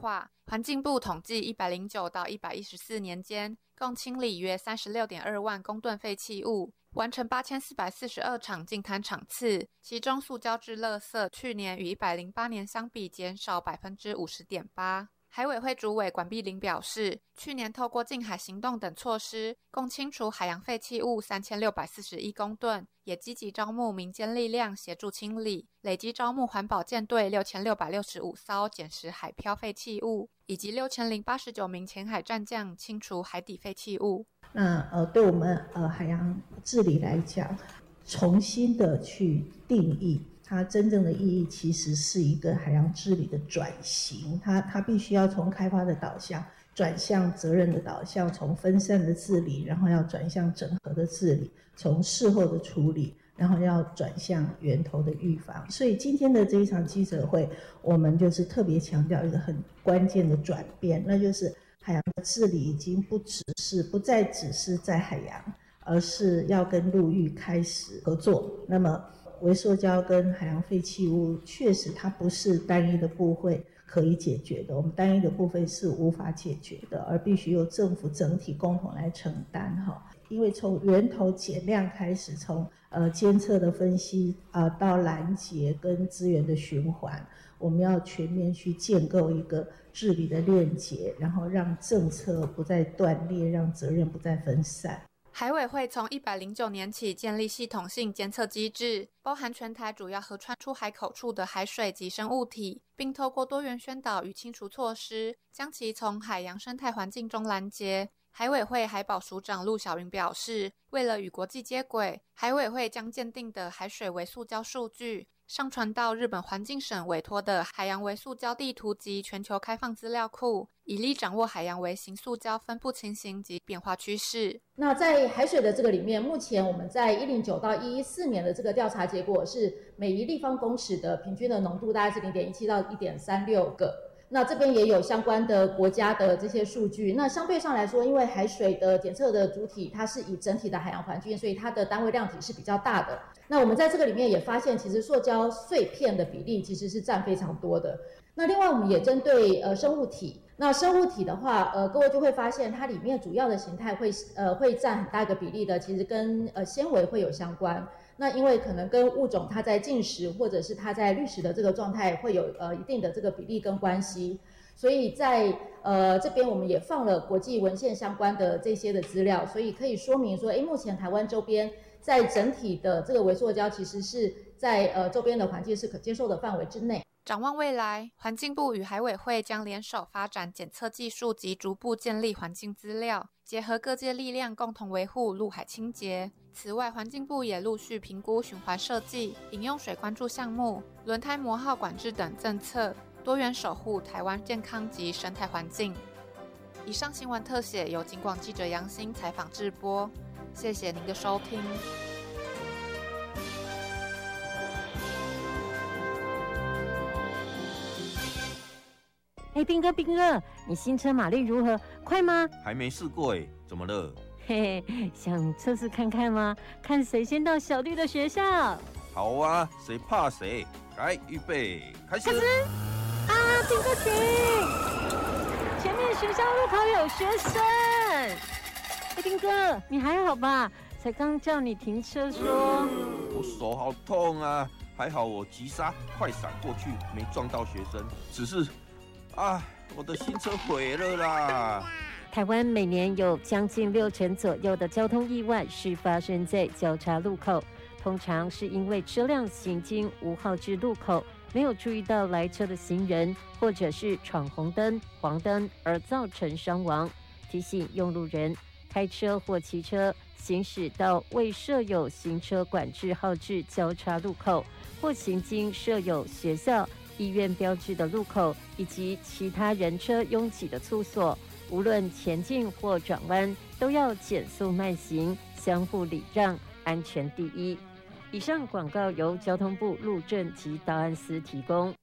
划，环境部统计109到114年间，共清理约 36.2 万公吨废弃物，完成8442场净滩场次，其中塑胶制垃圾去年与108年相比减少 50.8%。海委会主委管碧玲表示，去年透过净海行动等措施，共清除海洋废弃物3641公吨，也积极招募民间力量协助清理，累计招募环保舰队6665艘捡拾海漂废弃物，以及6089名前海战将清除海底废弃物。 那对我们海洋治理来讲，重新的去定义它真正的意义，其实是一个海洋治理的转型，它必须要从开发的导向转向责任的导向，从分散的治理，然后要转向整合的治理，从事后的处理，然后要转向源头的预防。所以今天的这一场记者会，我们就是特别强调一个很关键的转变，那就是海洋的治理已经不再只是在海洋，而是要跟陆域开始合作。那么微塑胶跟海洋废弃物确实它不是单一的部会可以解决的，我们单一的部分是无法解决的，而必须由政府整体共同来承担哈。因为从源头减量开始，从监测的分析到拦截跟资源的循环，我们要全面去建构一个治理的链结，然后让政策不再断裂，让责任不再分散。 海委会从109年起建立系统性监测机制，包含全台主要河川出海口处的海水及生物体，并透过多元宣导与清除措施，将其从海洋生态环境中拦截。海委会海保署长陆小云表示，为了与国际接轨，海委会将鉴定的海水微塑胶数据上传到日本环境省委托的海洋微塑胶地图及全球开放资料库，以利掌握海洋微型塑胶分布情形及变化趋势。 那在海水的这个里面，目前我们在109到114年的这个调查结果是，每1立方公尺的平均的浓度大概是0.17到1.36个。那这边也有相关的国家的这些数据。那相对上来说，因为海水的检测的主体它是以整体的海洋环境，所以它的单位量体是比较大的。那我们在这个里面也发现，其实塑胶碎片的比例其实是占非常多的。那另外我们也针对生物体，那生物体的话，各位就会发现它里面主要的形态会占很大一个比例的，其实跟纤维会有相关。那因为可能跟物种它在进食或者是它在滤食的这个状态会有一定的这个比例跟关系，所以在这边我们也放了国际文献相关的这些的资料，所以可以说明说，目前台湾周边在整体的这个微塑胶其实是在周边的环境是可接受的范围之内。 展望未来，环境部与海委会将联手发展检测技术及逐步建立环境资料，结合各界力量共同维护陆海清洁。此外，环境部也陆续评估循环设计、饮用水关注项目、轮胎磨耗管制等政策，多元守护台湾健康及生态环境。以上新闻特写由警广记者杨欣采访制播，谢谢您的收听。 斌哥，你新车马力如何？快吗？ 还没试过耶，怎么了？ 嘿嘿，想测试看看吗？看谁先到小弟的学校。 好啊，谁怕谁？来，预备，开始！ 啊，斌哥停！前面学校路口有学生。斌哥，你还好吧？才刚叫你停车说。 我手好痛啊，还好我急刹快闪过去，没撞到学生，只是。我的新车毁了啦！ 台湾每年有将近60%左右的交通意外是发生在交叉路口，通常是因为车辆行经无号志路口，没有注意到来车的行人，或者是闯红灯、黄灯而造成伤亡。提醒用路人，开车或骑车行驶到未设有行车管制号志交叉路口，或行经设有学校、医院标志的路口，以及其他人车拥挤的处所，无论前进或转弯，都要减速慢行，相互礼让，安全第一。以上广告由交通部路政及档案司提供。